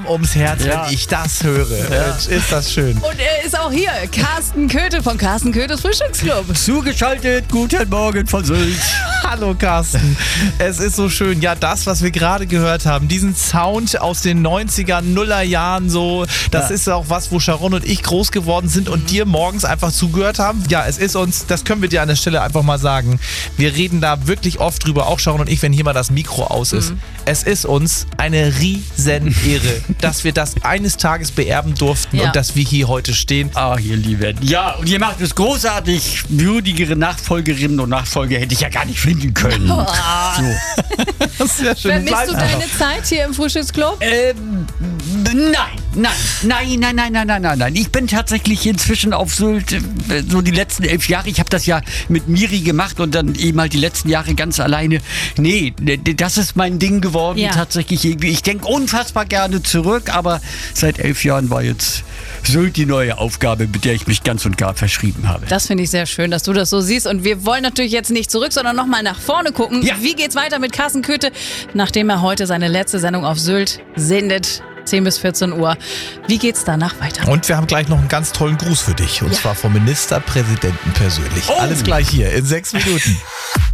ums Herz, Ja. wenn ich das höre. Mensch, ist das schön. Und er ist auch hier, Carsten Köthe vom Carsten Köthes Frühstücksclub. Zugeschaltet, guten Morgen von Sylt. Hallo Carsten, es ist so schön. Ja, das, was wir gerade gehört haben, diesen Sound aus den 90er, Nullerjahren so, das ist auch was, wo Sharon und ich groß geworden sind und dir morgens einfach zugehört haben. Ja, es ist uns, das können wir dir an der Stelle einfach mal sagen, wir reden da wirklich oft drüber, auch Sharon und ich, wenn hier mal das Mikro aus ist. Es ist uns eine riesen Ehre, dass wir das eines Tages beerben durften Ja. und dass wir hier heute stehen. Ah, ihr Lieben. Ja, und ihr macht es großartig. Würdigere Nachfolgerinnen und Nachfolger hätte ich ja gar nicht finden können. So. Das ist ja schön. Vermisst du deine Zeit hier im Frühstücksclub? Nein. Ich bin tatsächlich inzwischen auf Sylt so die letzten 11 Jahre. Ich habe das ja mit Miri gemacht und dann eben halt die letzten Jahre ganz alleine. Nee, das ist mein Ding geworden tatsächlich irgendwie. Ich denke unfassbar gerne zurück, aber seit 11 Jahren war jetzt Sylt die neue Aufgabe, mit der ich mich ganz und gar verschrieben habe. Das finde ich sehr schön, dass du das so siehst. Und wir wollen natürlich jetzt nicht zurück, sondern nochmal nach vorne gucken. Ja. Wie geht's weiter mit Carsten Köthe, nachdem er heute seine letzte Sendung auf Sylt sendet? 10 bis 14 Uhr. Wie geht's danach weiter? Und wir haben gleich noch einen ganz tollen Gruß für dich. Und zwar vom Ministerpräsidenten persönlich. Oh. Alles gleich hier in 6 Minuten.